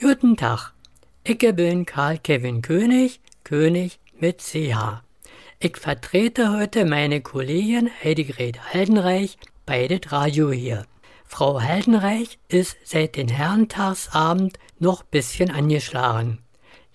Guten Tag, ich bin Karl Kevin König, König mit CH. Ich vertrete heute meine Kollegin Heidegret Haldenreich bei det Radio hier. Frau Haldenreich ist seit den Herrentagsabend noch bisschen angeschlagen.